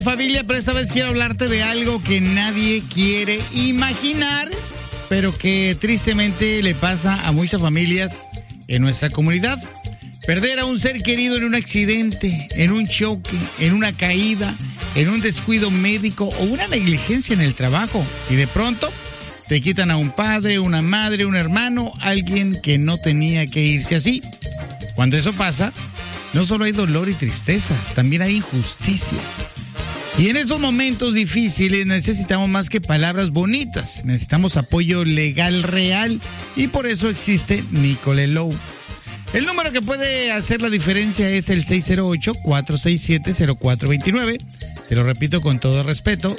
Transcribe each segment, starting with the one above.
Familia, pero esta vez quiero hablarte de algo que nadie quiere imaginar, pero que tristemente le pasa a muchas familias en nuestra comunidad. Perder a un ser querido en un accidente, en un choque, en una caída, en un descuido médico o una negligencia en el trabajo. Y de pronto te quitan a un padre, una madre, un hermano, alguien que no tenía que irse así. Cuando eso pasa, no solo hay dolor y tristeza, también hay injusticia. Y en esos momentos difíciles necesitamos más que palabras bonitas, necesitamos apoyo legal real y por eso existe Nicole Law. El número que puede hacer la diferencia es el 608-467-0429. Te lo repito con todo respeto,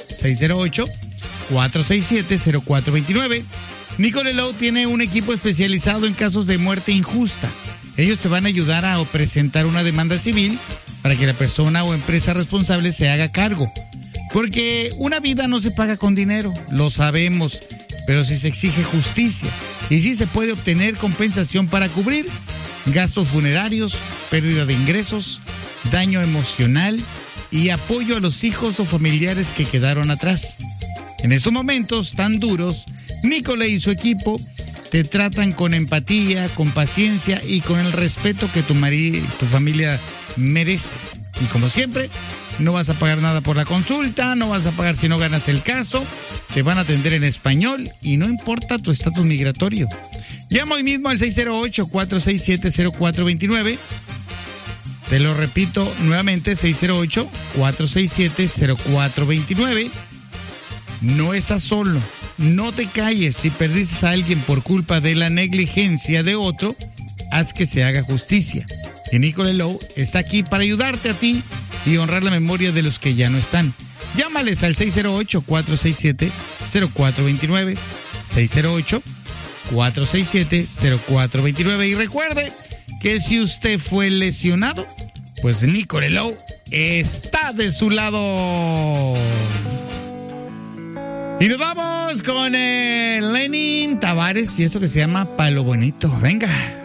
608-467-0429. Nicole Law tiene un equipo especializado en casos de muerte injusta. Ellos te van a ayudar a presentar una demanda civil para que la persona o empresa responsable se haga cargo. Porque una vida no se paga con dinero, lo sabemos, pero sí se exige justicia y sí se puede obtener compensación para cubrir gastos funerarios, pérdida de ingresos, daño emocional y apoyo a los hijos o familiares que quedaron atrás. En estos momentos tan duros, Nicole y su equipo te tratan con empatía, con paciencia y con el respeto que tu familia merece. Y como siempre, no vas a pagar nada por la consulta, no vas a pagar si no ganas el caso, te van a atender en español y no importa tu estatus migratorio. Llama hoy mismo al 608-467-0429. Te lo repito nuevamente, 608-467-0429. No estás solo. No te calles. Si perdiste a alguien por culpa de la negligencia de otro, haz que se haga justicia. Y Nicole Law está aquí para ayudarte a ti y honrar la memoria de los que ya no están. Llámales al 608-467-0429. 608-467-0429. Y recuerde que si usted fue lesionado, pues Nicole Law está de su lado. Y nos vamos con Lenin Tavares y esto que se llama Palo Bonito. Venga.